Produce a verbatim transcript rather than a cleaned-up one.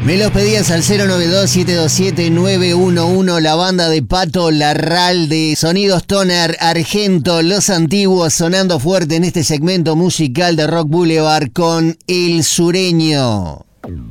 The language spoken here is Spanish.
Me los pedías al cero nueve dos, siete dos siete, nueve uno uno, la banda de Pato Larralde, Sonidos Stoner, Argento, Los Antiguos, sonando fuerte en este segmento musical de Rock Boulevard con El Sureño.